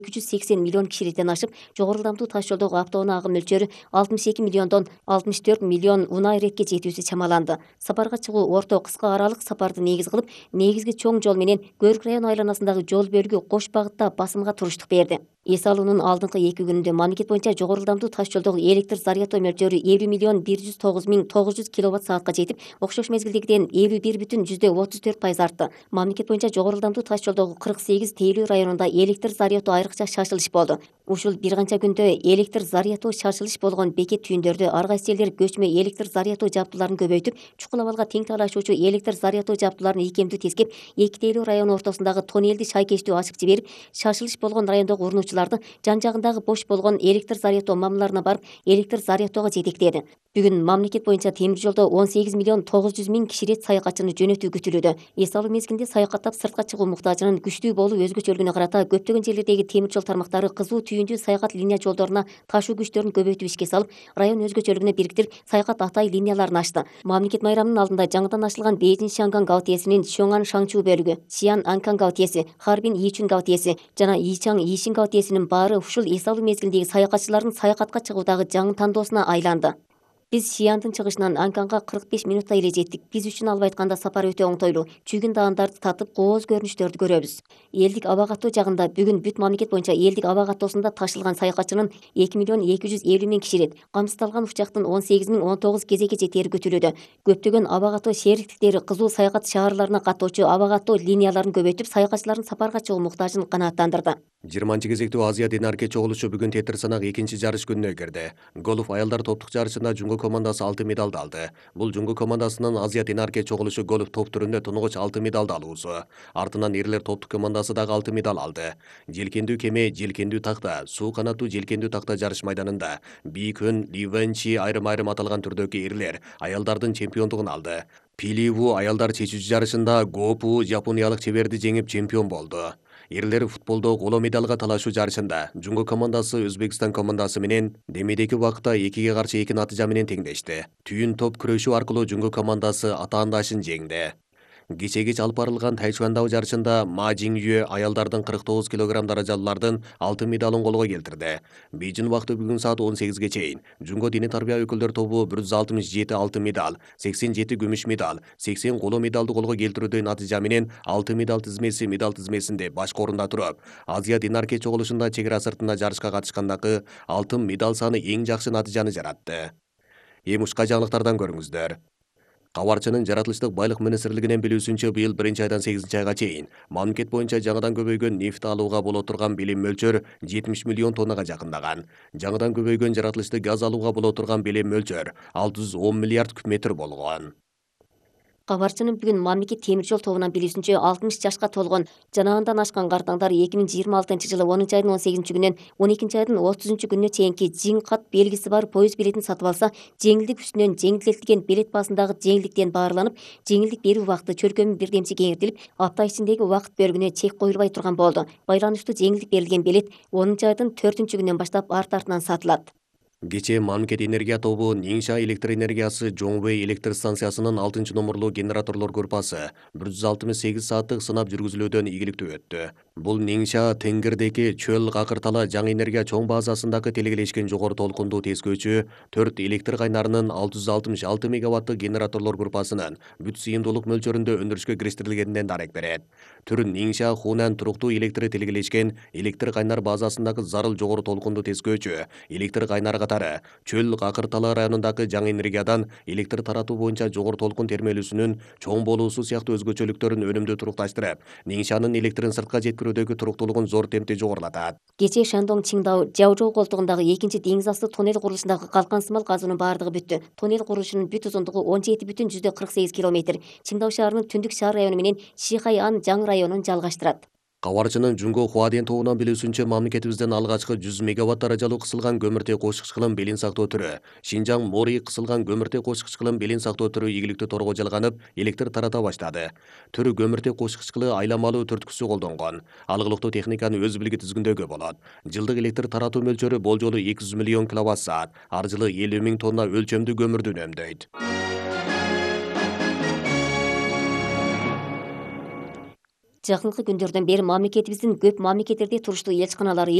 280 миллион кишиликтен ашып, жогору ылдамдуу таш жолдогу автоунаа агым мөлчөрү 62 миллиондон 64 миллион унаа иретке жетүүсү чамаланды. Сапарга чыгуу орто кыска аралык сапарды негиз кылып, негизги чоң жол менен Көрүк району айланасындагы жол бөлүгү кош багытта басымга туруштук берди. Эс алуунун алдыңкы 2 күнүндө мамлекет боюнча жогору ылдамдуу таш жолдогу электр зарядоо мөлчөрү 50 миллион 109 миң 900 киловатт саатка жетип, окшош мезгилдегиден 51,34% артты. Мамлекет боюнча жогору ылдамдуу таш жолдогу 48 тейлүү районунда электр зарядоо айрыкча шашылыш болду. Ушул бир канча күндө электр зарядоо шашылыш болгон бекет түйүндөрдө ар кайсы элдер көчмө электр зарядоо жабдууларын көбөйтүп, чукул абалга тең талашуучу электр зарядоо жабдууларын ийкемдүү тескеп, эки тейлүү району ортосундагы тоннелди шайкештүү ачык жиберип, шашылыш болгон райондогу урнуучуларды жан жагындагы бош болгон электр зарядоо мамларына барып, электр зарядоого жетектеди. Бүгүн мамлекет боюнча темир жолдо 18 миллион 900 миң киширет саякатчыны жөнөтүү күтүлүүдө. Эс алуу мезгилинде саякаттап сыртка чыгуу муктажынын күчтүү болуу өзгөчөлүгүнө карата көптөгөн жерлердеги темир жол тармактары кызуу түйүндүү саякат линия жолдоруна ташуу күчтөрүн көбөйтүп ишке салып, район өзгөчөлүгүнө бириктирип, саякат атай линияларын ачты. Мамлекет майрамынын алдында жаңыдан ачылган Бейжин Шанган гаотиесинин Шоңан Шаңчуу бөлүгү, Сиян Анкан гаотиеси, Харбин Ичүн гаотиеси жана Ичаң Ишин гаотиесинин баары ушул эс алуу мезгилиндеги саякатчылардын саякатка чыгуудагы жаңы тандоосуна айланды. Биз Шияндын чыгышынан Анканга 45 минутта эле жеттик. Биз үчүн алып айтканда сапар өтө оңтойлуу. Чүйгүн даандарды татып, кооз көрүнүштөрдү көрөбүз. Элдик аба каттоо жагында бүгүн бүт мамлекет боюнча элдик аба каттоосунда ташылган саякатчынын 2 миллион 250 миң киширет, камсыздалган учактын 18 миң 19 кезекке жетери күтүлүүдө. Көптөгөн аба каттоо шериктиктери кызуу саякат шаарларына каттоочу аба каттоо линияларын көбөйтүп, саякатчылардын сапарга чыгуу муктажын канааттандырды. 20 кезектүү Азия Динарке чогулушу бүгүн тетир санак 2 жарыш күнүнө кирди. Голф аялдар топтук жарышында Жунго командасы 6 медалды алды. Бул Жунго командасынын Азия Динарке чогулушу голф топ түрүндө тунугуч 6 медалды алуусу. Артынан эрлер топтук командасы дагы 6 медаль алды. Желкендүү кеме, желкендүү такта, суу канаттуу желкендүү такта жарыш майданында Бийкөн, Ливенчи айрым-айрым аталган түрдөгү эрлер аялдардын чемпиондугун алды. Пиливу аялдар чечүүчү жарышында Гопу жапониялык чеберди жеңип чемпион болду. Эрлер футболдо коло медалга талашуу жарышында Жунго командасы Өзбекстан командасы менен демедеки убакытта 2-ге каршы 2 натыйжа менен теңдешти. Түйүн топ күрөшүү аркылуу Жунго командасы атаандашын жеңди. Кече алып барылган Тайчуандагы жарышында Ма Жиңюэ аялдардын 49 кг даражалуулардын алтын медалын колго келтирди. Бейжин убакыты бүгүн саат 18ге чейин Жунго диний тарбия өкүлдөр тобу 167 алтын медаль, 87 күмүш медаль, 80 коло медалды колго келтирүүдө натыйжа менен алтын медаль тизмесинде башкы орунда туруп, Азия Динарке чогулушунда чек ара сыртында жарышка катышкандагы алтын медаль саны эң жакшы натыйжаны жаратты. Эми ушка жаңылыктардан көрүңүздөр. Кабарчынын жаратылыштык байлык министрлигинин билүүсүнчө, быйыл 1-айдан 8-айга чейин мамлекет боюнча жаңыдан көбөйгөн нефт алууга боло турган билим мөлчөр 70 миллион тоннага жакындаган. Жаңыдан көбөйгөн жаратылыштык газ алууга боло турган билим мөлчөр 610 миллиард куб метр болгон. Кабарчынын бүгүн мамлекет темир жол тобунан билүүсүнчө 60 жашка толгон жана андан ашкан картаңдар 2026-жылы 10-айдын 18-күнүнөн 12-айдын 30-күнүнө чейинки жиң кат белгиси бар поезд билетин сатып алса, жеңилдик үстүнөн жеңилдетилген билет баасындагы жеңилдиктен баарыланып, жеңилдик берүү убакыты чөлкөмү бирдемчи кеңейтилип, апта ичиндеги убакыт бөлүгүнө чек коюлбай турган болду. Байланыштуу жеңилдик берилген билет 10-айдын 4-күнүнөн баштап арт-артынан сатылат. Кечээ мамлекет энергия тобу Ниңша электр энергиясы Жоңвей электр станциясынын 6-номурлуу генераторлор группасы 168 сааттык сынап жүргүзүлүүдөн ийгиликтүү өттү. Бул Ниңша Тенгирдеги чөл Какыртала жаңы энергия чоң базасындагы телегелешкен жогору толкундуу тескөөчү 4 электр кайнарынын 666 мегаваттык генераторлор группасынын бүт сыйымдуулук мөлчөрүндө өндүрүшкө кириштирилгенинен дарек берет. Түр Ниңша Хунан туруктуу электр телегелешкен электр кайнар базасындагы зарыл жогору толкундуу тескөөчү электр кайнар чөл Какыртала районундагы жаңы энергиядан электр таратуу боюнча жогору толкун термелүүсүнүн чоң болуусу сыяктуу өзгөчөлүктөрүн өнүмдүү турукташтырып, Ниңшанын электрин сыртка жеткирүүдөгү туруктуулугун зор темпте жогорулатат. Кечээ Шандong Чиңдау Жаожоу колтугундагы 2-чи деңиз асты тоннель курулушундагы калкан сымал казуунун баардыгы бүттү. Тоннель курулушунун бүт узундугу 17,48 км. Чиңдау шаарынын түндүк шаар району менен Шихай-Ан жаңы районун жалгаштырат. Кабарчынын Жунго Хуаден тобунан билүүсүнчө, мамлекетибизден алгачкы 100 мегаватт даражалуу кысылган көмүртек кошкучкылын белин сактоо түрү Шинжаң Мори кысылган көмүртек кошкучкылын белин сактоо түрү ийгиликтүү торго жалганып, электр тарата баштады. Түрү көмүртек кошкучкылы айламалуу төрткүсү колдонгон. Алгылыктуу техниканы өз билги тизгиндөөгө болот. Жылдык электр таратуу мөлчөрү болжолу 200 миллион киловатт саат. Ар жылы 50 миң тонна өлчөмдүү көмүрдү үнөмдөйт. Жакынкы күндөрдөн бери мамлекетибиздин көп мамлекеттерде туруштуу элчиканалары